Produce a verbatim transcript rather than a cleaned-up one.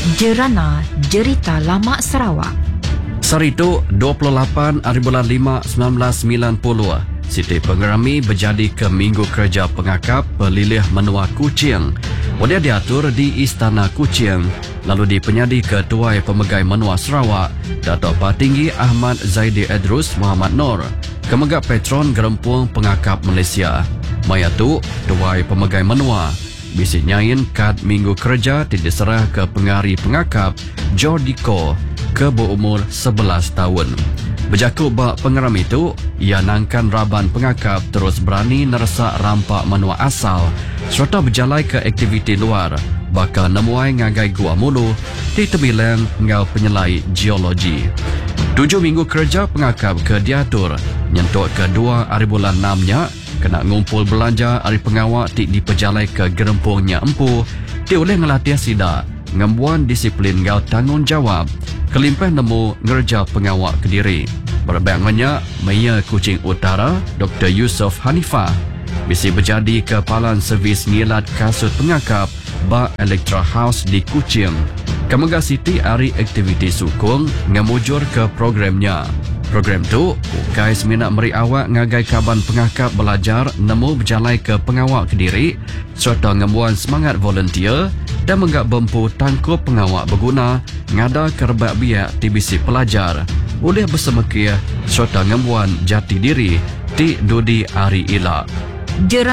Jerana Jerita Lama Sarawak. Saritu dua puluh lapan hari bulan lima sembilan belas sembilan puluh. Siti Pengerami berjadi ke Minggu Kerja Pengakap Pelilih Menua Kuching. Dia diatur di Istana Kuching, lalu dipenyadi Ketua Pemegai Menua Sarawak, Dato' Patinggi Ahmad Zaidi Edrus Muhammad Nur, Kemegak Petron Gerempuang Pengakap Malaysia. Maya tu, Tuai Pemegai Menua, bisi nyain kad Minggu Kerja diserah ke Pengari Pengakap Jordiko ke berumur sebelas tahun. Berjakut bak pengeram itu, ia nangkan Raban Pengakap terus berani neresak rampak menua asal serta berjalai ke aktiviti luar, bakal nemuai ngagai Gua Mulu di Tebilang ngau penyelai geologi. Tujuh minggu kerja Pengakap ke diatur, nyentuk kedua hari bulan enamnya, kena ngumpul belanja hari pengawak ti diperjalai ke gerempungnya empu, ti oleh ngelatih sida, ngembuan disiplin ngau tanggungjawab, kelimpah nemu ngerja pengawak Kediri. Berbangnya Maya Kuching Utara, Doktor Yusof Hanifah, bisi berjadi Kepala Servis Ngilat Kasut Pengakap Ba Electra House di Kuching. Kemegah Siti hari aktiviti sukung ngemujur ke programnya. Program tu, ukai seminat meri awak ngagai kaban Pengakap belajar nemu berjalai ke pengawak Kediri serta ngembuan semangat volunteer dan menggak bempu tangkup pengawak berguna ngada kerebak biak di bisi pelajar boleh bersama kia serta ngembuan jati diri di Dudi Ari Ila.